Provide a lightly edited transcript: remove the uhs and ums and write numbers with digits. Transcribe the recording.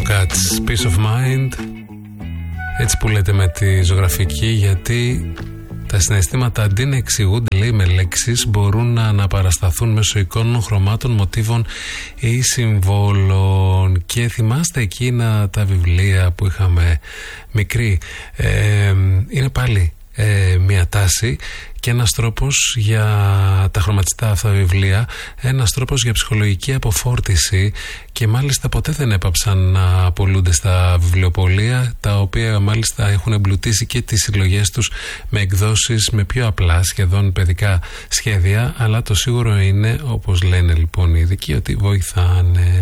Cats, Peace of Mind. Έτσι που λέτε με τη ζωγραφική, γιατί τα συναισθήματα αντί να εξηγούνται, λέει, με λέξεις, μπορούν να αναπαρασταθούν μέσω εικόνων, χρωμάτων, μοτίβων ή συμβόλων. Και θυμάστε εκείνα τα βιβλία που είχαμε μικροί. Είναι πάλι μια τάση και ένας τρόπος για τα χρωματιστά αυτά βιβλία, ένας τρόπος για ψυχολογική αποφόρτιση, και μάλιστα ποτέ δεν έπαψαν να πωλούνται στα βιβλιοπωλεία, τα οποία μάλιστα έχουν εμπλουτίσει και τις συλλογές τους με εκδόσεις με πιο απλά, σχεδόν παιδικά σχέδια, αλλά το σίγουρο είναι, όπως λένε λοιπόν οι ειδικοί, ότι βοηθάνε.